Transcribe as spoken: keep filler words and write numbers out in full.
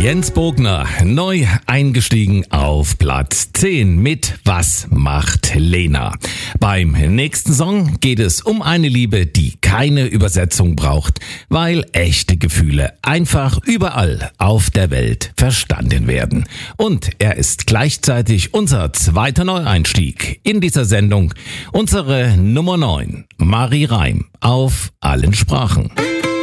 Jens Bogner, neu eingestiegen auf Platz zehn mit Was macht Lena? Beim nächsten Song geht es um eine Liebe, die keine Übersetzung braucht, weil echte Gefühle einfach überall auf der Welt verstanden werden. Und er ist gleichzeitig unser zweiter Neueinstieg in dieser Sendung, unsere Nummer neun, Marie Reim auf allen Sprachen.